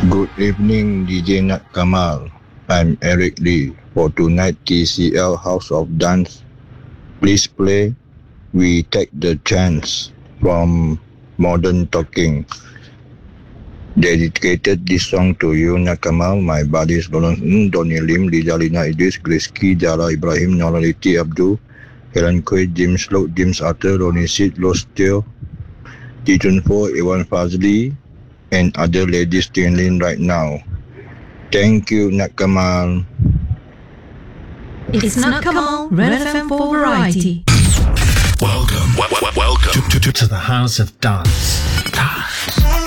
Good evening, DJ Nat Kamal. I'm Eric Lee. For tonight TCL House of Dance, please play We Take the Chance from Modern Talking. Dedicated this song to you, Nat Kamal, my buddies Lawrence Donny Lim, Lijalina Idris, Grace Key, Dara Ibrahim, Noraliti Abdul, Helen Quaid, James Loke, James Arthur, Ronnie Sid, Los Teo, Tijun Fo, Iwan Fazli, and other ladies tuning in right now. Thank you, Nat Kamal. It's Nat Kamal, Red FM for Variety. Welcome to the House of Dance.